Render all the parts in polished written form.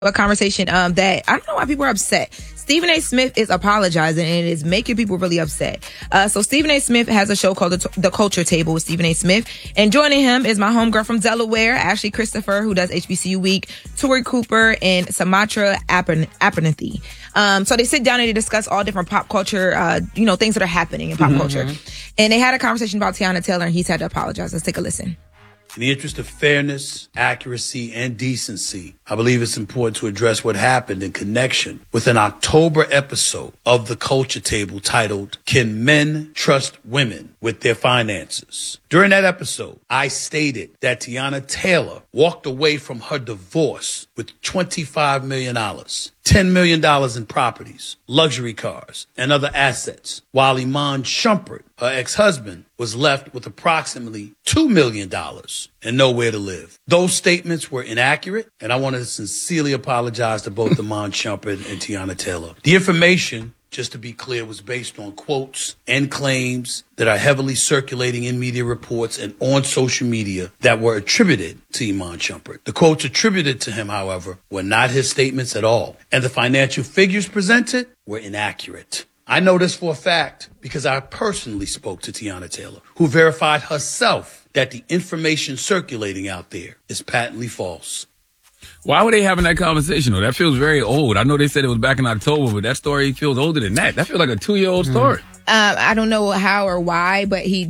a conversation that I don't know why people are upset. Stephen A. Smith is apologizing and it is making people really upset. So Stephen A. Smith has a show called The Culture Table with Stephen A. Smith. And joining him is my homegirl from Delaware, Ashley Christopher, who does HBCU Week, Tori Cooper, and Samatra Abernathy. So they sit down and they discuss all different pop culture, things that are happening in pop culture. And they had a conversation about Teyana Taylor and he's had to apologize. Let's take a listen. In the interest of fairness, accuracy, and decency, I believe it's important to address what happened in connection with an October episode of The Culture Table titled, Can Men Trust Women with Their Finances? During that episode, I stated that Teyana Taylor walked away from her divorce with $25 million, $10 million in properties, luxury cars, and other assets, while Iman Shumpert, her ex-husband, was left with approximately $2 million and nowhere to live. Those statements were inaccurate, and I want to sincerely apologize to both Iman Shumpert and Teyana Taylor. The information, just to be clear, was based on quotes and claims that are heavily circulating in media reports and on social media that were attributed to Iman Shumpert. The quotes attributed to him, however, were not his statements at all, and the financial figures presented were inaccurate. I know this for a fact because I personally spoke to Teyana Taylor, who verified herself that the information circulating out there is patently false. Why were they having that conversation, though? That feels very old. I know they said it was back in October, but that story feels older than that. That feels like a 2-year-old story. I don't know how or why, but him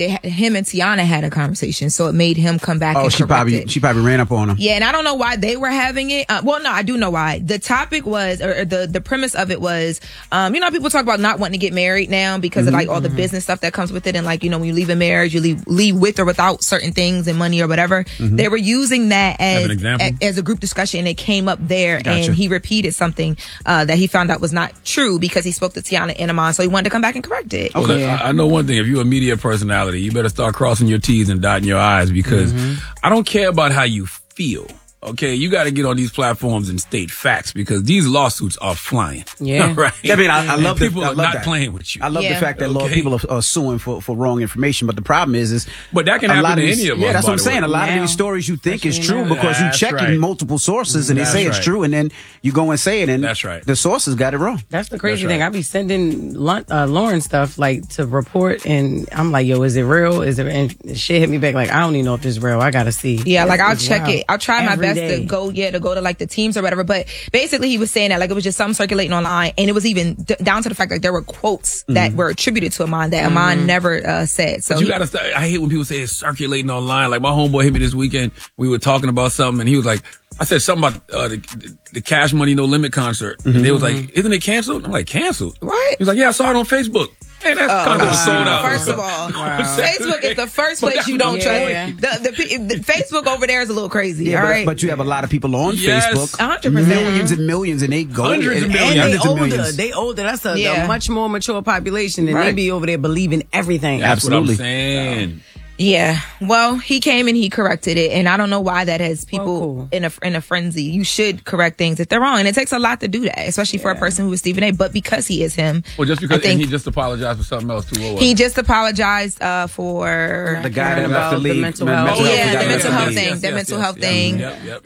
and Teyana had a conversation, so it made him come back and correct it. She probably ran up on him. Yeah, and I don't know why they were having it. Well, no, I do know why. The topic was, or the premise of it was, people talk about not wanting to get married now because of like all the business stuff that comes with it, and like, when you leave a marriage, you leave with or without certain things and money or whatever. They were using that as a group discussion, and it came up there, and he repeated something that he found out was not true because he spoke to Teyana and Iman, so he wanted to come back and correct it. Okay. Well, I know one thing. If you're a media personality, you better start crossing your T's and dotting your I's because I don't care about how you feel. Okay, you got to get on these platforms and state facts because these lawsuits are flying. Yeah, right. I mean, I love people are not that. playing with you. I love the fact that people are suing for wrong information, but the problem is but that can happen to any of us. Yeah, that's what I'm saying. A lot of these stories you think is true because you check in multiple sources and they say it's true, and then you go and say it, and the sources got it wrong. That's the crazy thing. I be sending Lauren stuff like to report, and I'm like, "Yo, is it real? Is it?" And shit hit me back like, "I don't even know if this is real. I gotta see." Yeah, like I'll check it. I'll try my best to go to like the teams or whatever, but basically he was saying that like it was just something circulating online, and it was even down to the fact like there were quotes that were attributed to Iman that Iman never said. So but you gotta start. I hate when people say it's circulating online. Like my homeboy hit me this weekend. We were talking about something, and he was like, I said something about the Cash Money No Limit concert, and they was like, "Isn't it canceled?" I'm like, "Canceled?" Right? He was like, "Yeah, I saw it on Facebook." Hey, that's kind of sold out. First of all, Facebook is the first place you don't trust. The Facebook over there is a little crazy. Yeah, all right, but you have a lot of people on Facebook, 100%, millions and millions, and they go hundreds of millions. They older. That's a much more mature population, and they be over there believing everything. That's what I'm saying. Yeah, well, he came and he corrected it, and I don't know why that has people in a frenzy. You should correct things if they're wrong, and it takes a lot to do that, especially for a person who is Stephen A. But because he is him, well, just because he just apologized for something else too. He just apologized for the guy that left the league. The mental health thing. The mental health thing.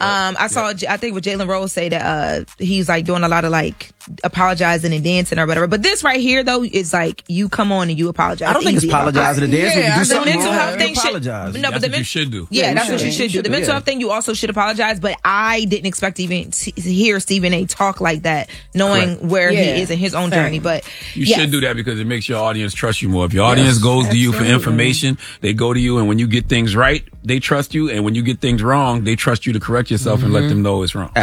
I saw. I think with Jalen Rose say that he's like doing a lot of like apologizing and dancing or whatever. But this right here though is like you come on and you apologize. I don't think it's apologizing and dancing. Yeah, the mental health thing apologize. No, but that's what you should do. Yeah, that's what you should do. The mental health thing, you also should apologize. But I didn't expect to even hear Stephen A. talk like that, knowing where he is in his own journey. But you should do that because it makes your audience trust you more. If your audience goes to you for information, they go to you, and when you get things right, they trust you, and when you get things wrong, they trust you to correct yourself and let them know it's wrong.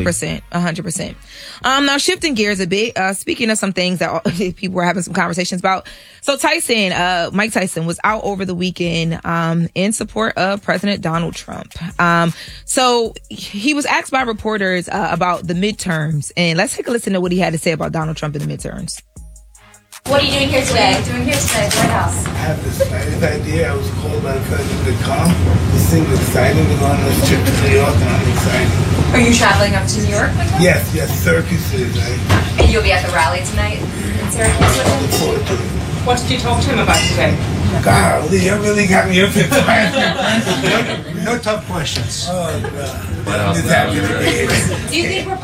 100%. Now shifting gears a bit. Speaking of some things that people were having some conversations about. So Mike Tyson was out over the weekend in support of President Donald Trump. So he was asked by reporters about the midterms, and let's take a listen to what he had to say about Donald Trump in the midterms. What are you doing here today? What are you doing here today at the White House? I have this idea. I was called by the president to come. This seems exciting to go on this trip to New York, and I'm excited. Are you traveling up to New York with him? Yes, Syracuse is, right? And you'll be at the rally tonight in Syracuse with him? I look forward to it. What did you talk to him about today? Golly, you really got me up here. No tough questions. Oh, God. I'm just happy to be here. Do you think we're